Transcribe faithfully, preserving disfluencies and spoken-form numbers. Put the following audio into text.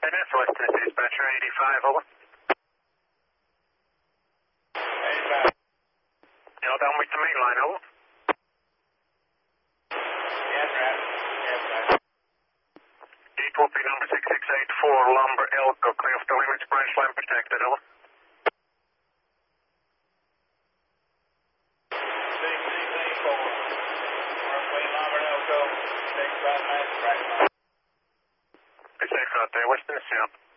N S, Western Dispatcher eighty-five, over. eighty-five. You're down with the main line, over. Yes, right. Yes, right. It will be number six six eight four, Lumber Elko, clear of the limits, branch line protected, over. six six eight four. Runway Lumber Elko, six five nine, right. Be safe out there, Western, yeah.